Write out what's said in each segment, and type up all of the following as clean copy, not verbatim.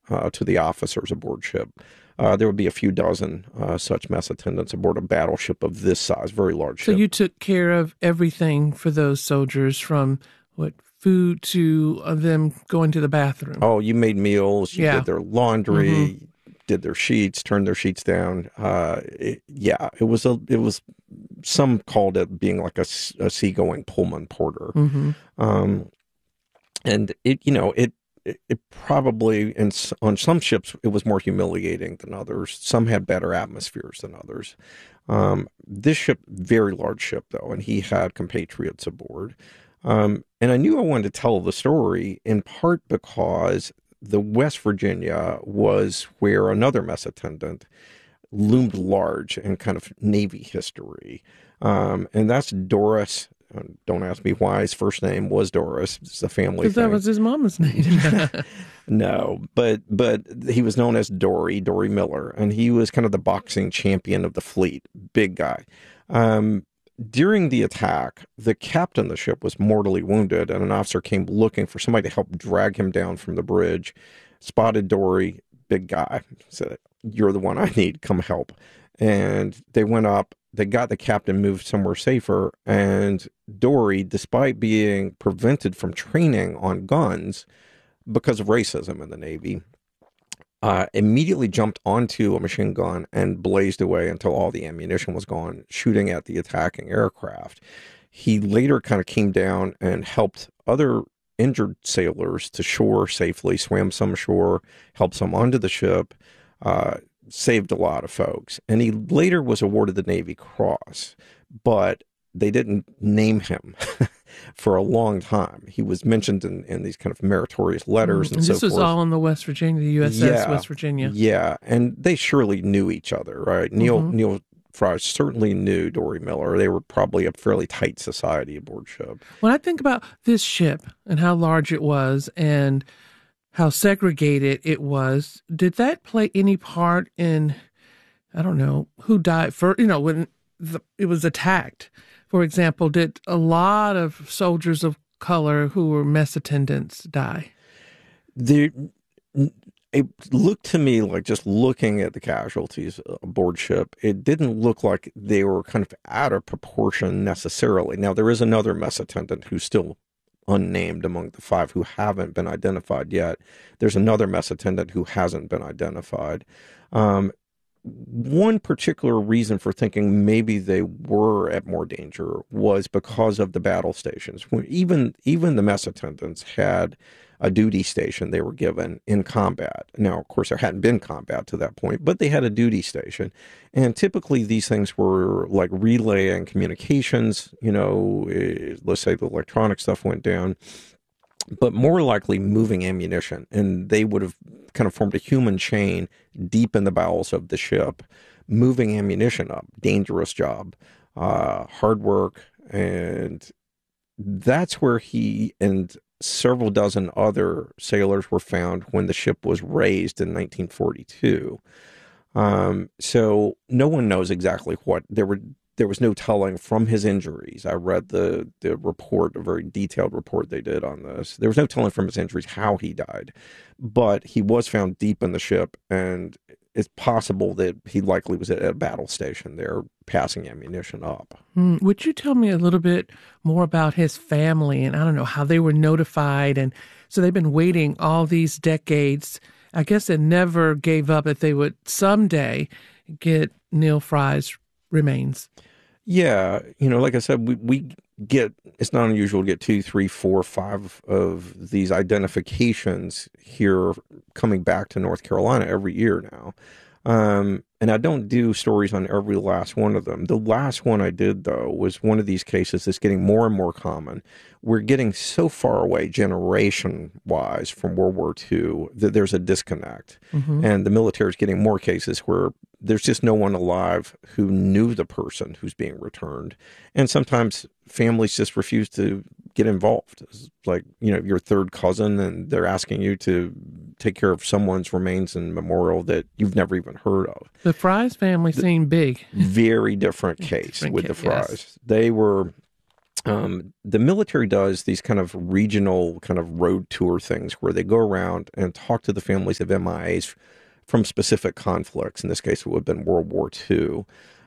to the officers aboard ship. There would be a few dozen such mess attendants aboard a battleship of this size, very large So ship. you took care of everything for those soldiers, from what food to them going to the bathroom. Oh, you made meals, you Yeah. did their laundry, did their sheets, turned their sheets down. It was some called it being like a seagoing Pullman porter. And it probably, on some ships, it was more humiliating than others. Some had better atmospheres than others. This ship, very large ship though, and he had compatriots aboard. And I knew I wanted to tell the story in part because the West Virginia was where another mess attendant loomed large in kind of Navy history. And that's Doris. Don't ask me why his first name was Doris. It's a family Because thing. that was his mama's name. No, but he was known as Dory Miller, and he was kind of the boxing champion of the fleet. Big guy. During the attack, the captain of the ship was mortally wounded, and an officer came looking for somebody to help drag him down from the bridge. Spotted Dory, big guy, said, "You're the one I need. Come help." And they went up. They got the captain moved somewhere safer, and Dory, despite being prevented from training on guns because of racism in the Navy, immediately jumped onto a machine gun and blazed away until all the ammunition was gone, shooting at the attacking aircraft. He later kind of came down and helped other injured sailors to shore safely, swam some ashore, helped some onto the ship, saved a lot of folks. And he later was awarded the Navy Cross, but they didn't name him for a long time. He was mentioned in these kind of meritorious letters and so forth. This was all in the West Virginia, the USS West Virginia. Yeah, and they surely knew each other, right? Neil Fry certainly knew Dory Miller. They were probably a fairly tight society aboard ship. When I think about this ship and how large it was and how segregated it was, did that play any part in, I don't know, who died first, when it was attacked? For example, did a lot of soldiers of color who were mess attendants die? It looked to me like, just looking at the casualties aboard ship, it didn't look like they were kind of out of proportion necessarily. Now, there is another mess attendant who's still unnamed among the 5 who haven't been identified yet. There's another mess attendant who hasn't been identified. One particular reason for thinking maybe they were at more danger was because of the battle stations. Even the mess attendants had a duty station they were given in combat. Now, of course, there hadn't been combat to that point, but they had a duty station. And typically these things were like relaying communications, let's say the electronic stuff went down, but more likely moving ammunition. And they would have kind of formed a human chain deep in the bowels of the ship, moving ammunition up. Dangerous job, hard work. And that's where he and several dozen other sailors were found when the ship was raised in 1942. So no one knows exactly what there was no telling from his injuries. I read the report, a very detailed report they did on this. There was no telling from his injuries how he died, but he was found deep in the ship, and it's possible that he likely was at a battle station there passing ammunition up. Would you tell me a little bit more about his family and, I don't know, how they were notified? And so they've been waiting all these decades. I guess they never gave up that they would someday get Neil Fry's remains. Yeah, like I said, we get, it's not unusual to get 2, 3, 4, 5 of these identifications here coming back to North Carolina every year now. And I don't do stories on every last one of them. The last one I did, though, was one of these cases that's getting more and more common. We're getting so far away generation-wise from World War II that there's a disconnect. And the military is getting more cases where there's just no one alive who knew the person who's being returned. And sometimes families just refuse to get involved. It's like, your third cousin, and they're asking you to take care of someone's remains in memorial that you've never even heard of. The Fry's family seemed big. Very different case with the Fry's. Yes. They were, The military does these kind of regional kind of road tour things where they go around and talk to the families of MIAs from specific conflicts. In this case, it would have been World War II.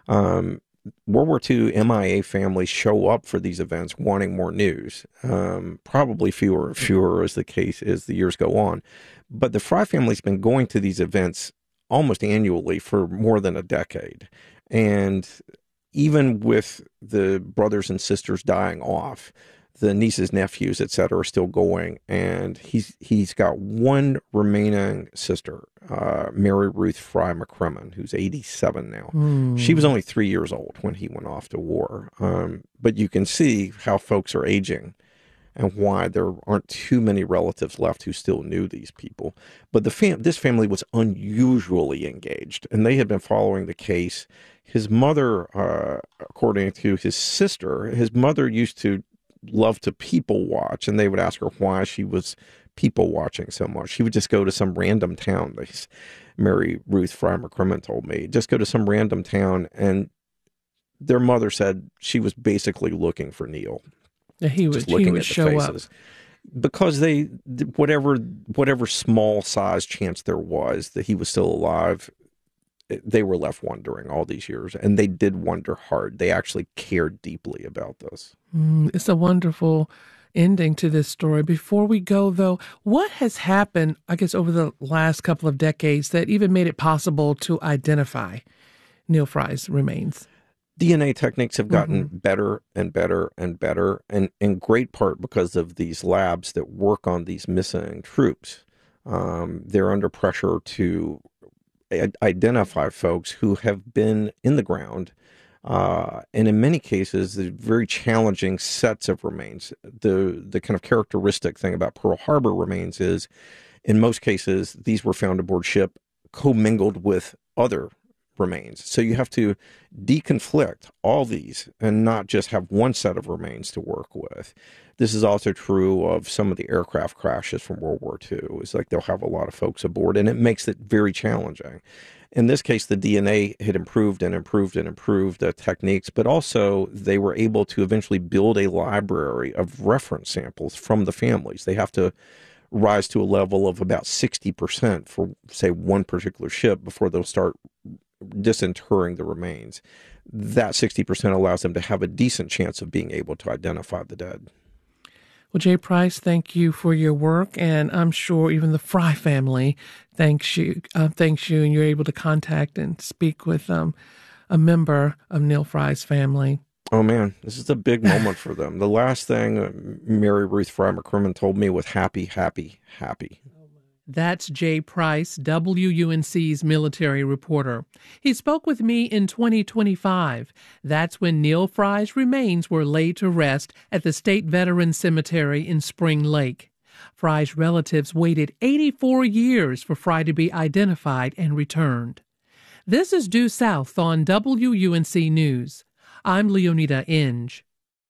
World War II MIA families show up for these events wanting more news. Probably fewer and fewer as the case as the years go on. But the Fry family's been going to these events almost annually for more than a decade. And even with the brothers and sisters dying off, the nieces, nephews, et cetera, are still going. And he's got one remaining sister, Mary Ruth Fry McCrimmon, who's 87 now. She was only 3 years old when he went off to war. But you can see how folks are aging and why there aren't too many relatives left who still knew these people. But this family was unusually engaged, and they had been following the case. His mother, according to his sister, his mother used to love to people watch, and they would ask her why she was people watching so much. She would just go to some random town. Mary Ruth Fry McCrimmon told me, just go to some random town, and their mother said she was basically looking for Neil. He would show up because whatever small size chance there was that he was still alive, they were left wondering all these years, and they did wonder hard. They actually cared deeply about this. It's a wonderful ending to this story. Before we go, though, what has happened, I guess, over the last couple of decades that even made it possible to identify Neil Fry's remains? DNA techniques have gotten better and better and better, and in great part because of these labs that work on these missing troops. They're under pressure to identify folks who have been in the ground, and in many cases, the very challenging sets of remains. The kind of characteristic thing about Pearl Harbor remains is, in most cases, these were found aboard ship commingled with other remains. So you have to deconflict all these and not just have one set of remains to work with. This is also true of some of the aircraft crashes from World War II. It's like they'll have a lot of folks aboard, and it makes it very challenging. In this case, the DNA had improved and improved and improved the techniques, but also they were able to eventually build a library of reference samples from the families. They have to rise to a level of about 60% for, say, one particular ship before they'll start disinterring the remains. That 60% allows them to have a decent chance of being able to identify the dead. Well, Jay Price, thank you for your work, and I'm sure even the Fry family thanks you, and you're able to contact and speak with a member of Neil Fry's family. Oh, man, this is a big moment for them. The last thing Mary Ruth Fry McCrimmon told me was happy, happy, happy. That's Jay Price, WUNC's military reporter. He spoke with me in 2025. That's when Neil Fry's remains were laid to rest at the State Veterans Cemetery in Spring Lake. Fry's relatives waited 84 years for Fry to be identified and returned. This is Due South on WUNC News. I'm Leonida Inge.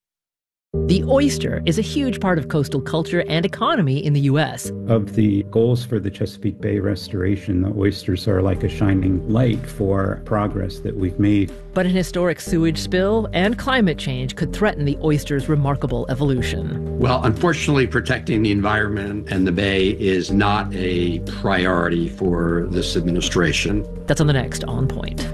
The oyster is a huge part of coastal culture and economy in the U.S. Of the goals for the Chesapeake Bay restoration, the oysters are like a shining light for progress that we've made. But an historic sewage spill and climate change could threaten the oyster's remarkable evolution. Well, unfortunately, protecting the environment and the bay is not a priority for this administration. That's on the next On Point.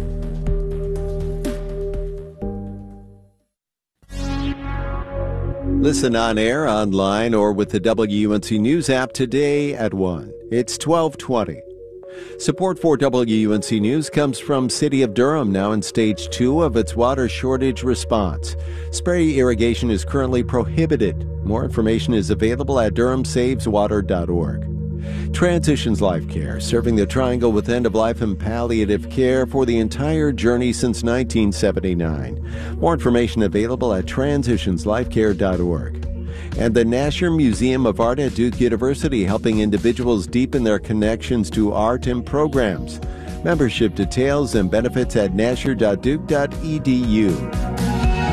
Listen on air, online, or with the WUNC News app today at 1. It's 12:20. Support for WUNC News comes from City of Durham, now in Stage 2 of its water shortage response. Spray irrigation is currently prohibited. More information is available at durhamsaveswater.org. Transitions Life Care, serving the Triangle with end-of-life and palliative care for the entire journey since 1979. More information available at transitionslifecare.org. And the Nasher Museum of Art at Duke University, helping individuals deepen their connections to art and programs. Membership details and benefits at nasher.duke.edu.